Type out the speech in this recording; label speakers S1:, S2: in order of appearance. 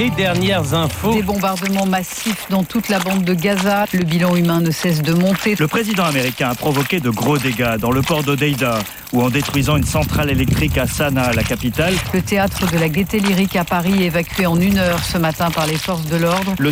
S1: les dernières infos.
S2: Des bombardements massifs dans toute la bande de Gaza. Le bilan humain ne cesse de monter.
S3: Le président américain a provoqué de gros dégâts dans le port d'Hodeïda ou en détruisant une centrale électrique à Sanaa, la capitale.
S2: Le théâtre de la Gaîté Lyrique à Paris évacué en 1 heure ce matin par les forces de l'ordre.
S3: Le